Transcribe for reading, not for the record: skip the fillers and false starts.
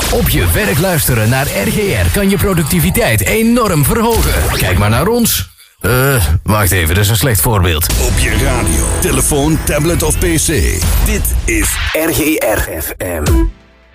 Op je werk luisteren naar RGR kan je productiviteit enorm verhogen. Kijk maar naar ons. Wacht even, dat is een slecht voorbeeld. Op je radio, telefoon, tablet of pc. Dit is RGR FM.